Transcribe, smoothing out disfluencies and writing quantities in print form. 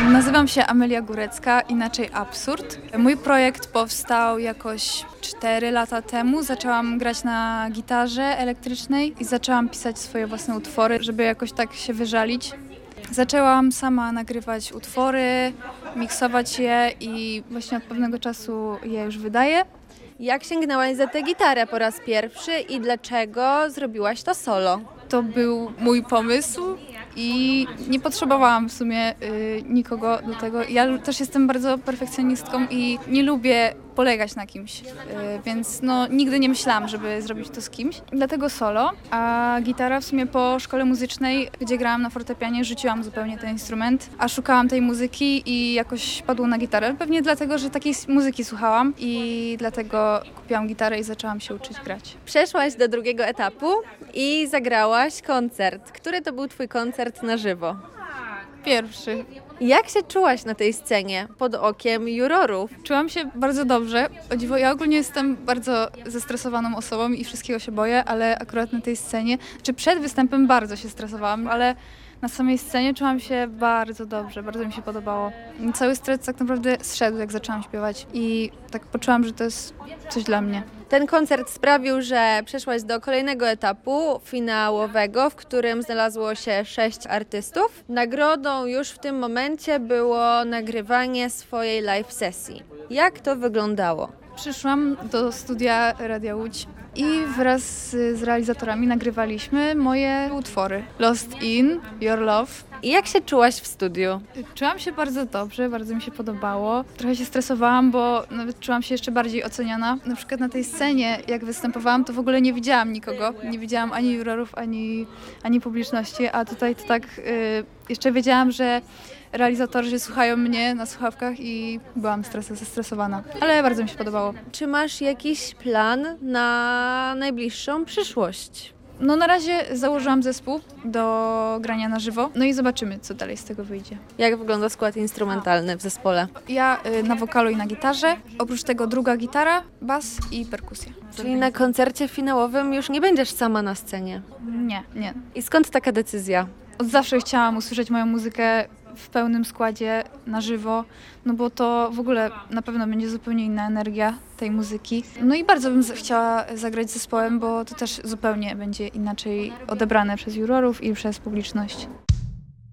Nazywam się Amelia Górecka, inaczej Absurd. Mój projekt powstał jakoś 4 lata temu. Zaczęłam grać na gitarze elektrycznej i zaczęłam pisać swoje własne utwory, żeby jakoś tak się wyżalić. Zaczęłam sama nagrywać utwory, miksować je i właśnie od pewnego czasu je już wydaję. Jak sięgnęłaś za tę gitarę po raz pierwszy i dlaczego zrobiłaś to solo? To był mój pomysł i nie potrzebowałam w sumie nikogo do tego. Ja też jestem bardzo perfekcjonistką i nie lubię polegać na kimś, więc nigdy nie myślałam, żeby zrobić to z kimś. Dlatego solo, a gitara w sumie po szkole muzycznej, gdzie grałam na fortepianie, rzuciłam zupełnie ten instrument, a szukałam tej muzyki i jakoś padło na gitarę. Pewnie dlatego, że takiej muzyki słuchałam i dlatego kupiłam gitarę i zaczęłam się uczyć grać. Przeszłaś do drugiego etapu i zagrałaś koncert. Który to był twój koncert na żywo? Pierwszy. Jak się czułaś na tej scenie pod okiem jurorów? Czułam się bardzo dobrze. O dziwo, ja ogólnie jestem bardzo zestresowaną osobą i wszystkiego się boję, ale akurat na tej scenie, czy przed występem bardzo się stresowałam, ale na samej scenie czułam się bardzo dobrze, bardzo mi się podobało. Cały stres tak naprawdę zszedł, jak zaczęłam śpiewać i tak poczułam, że to jest coś dla mnie. Ten koncert sprawił, że przeszłaś do kolejnego etapu finałowego, w którym znalazło się 6 artystów. Nagrodą już w tym momencie było nagrywanie swojej live sesji. Jak to wyglądało? Przyszłam do studia Radia Łódź i wraz z realizatorami nagrywaliśmy moje utwory. Lost in, Your Love. I jak się czułaś w studiu? Czułam się bardzo dobrze, bardzo mi się podobało. Trochę się stresowałam, bo nawet czułam się jeszcze bardziej oceniana. Na przykład na tej scenie, jak występowałam, to w ogóle nie widziałam nikogo. Nie widziałam ani jurorów, ani publiczności, a tutaj to tak jeszcze wiedziałam, że realizatorzy słuchają mnie na słuchawkach i byłam zestresowana, ale bardzo mi się podobało. Czy masz jakiś plan na najbliższą przyszłość? Na razie założyłam zespół do grania na żywo, i zobaczymy, co dalej z tego wyjdzie. Jak wygląda skład instrumentalny w zespole? Ja na wokalu i na gitarze, oprócz tego druga gitara, bas i perkusja. Czyli na koncercie finałowym już nie będziesz sama na scenie? Nie. I skąd taka decyzja? Od zawsze chciałam usłyszeć moją muzykę w pełnym składzie, na żywo, bo to w ogóle na pewno będzie zupełnie inna energia tej muzyki. I bardzo bym chciała zagrać z zespołem, bo to też zupełnie będzie inaczej odebrane przez jurorów i przez publiczność.